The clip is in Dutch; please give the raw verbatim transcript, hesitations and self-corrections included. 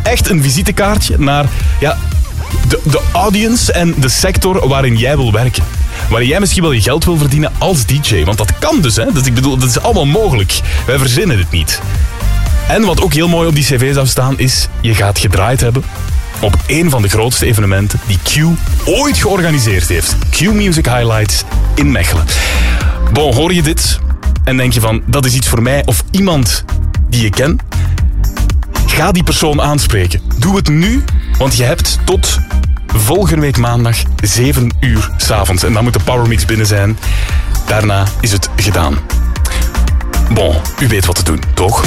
echt een visitekaartje naar ja, de, de audience en de sector waarin jij wil werken. Waarin jij misschien wel je geld wil verdienen als D J. Want dat kan dus, hè. Dus ik bedoel, dat is allemaal mogelijk. Wij verzinnen het niet. En wat ook heel mooi op die cv zou staan is, je gaat gedraaid hebben op een van de grootste evenementen die Q ooit georganiseerd heeft. Q Music Highlights in Mechelen. Bon, hoor je dit en denk je van, dat is iets voor mij of iemand die je kent? Ga die persoon aanspreken. Doe het nu, want je hebt tot volgende week maandag zeven uur 's avonds. En dan moet de Powermix binnen zijn. Daarna is het gedaan. Bon, u weet wat te doen, toch?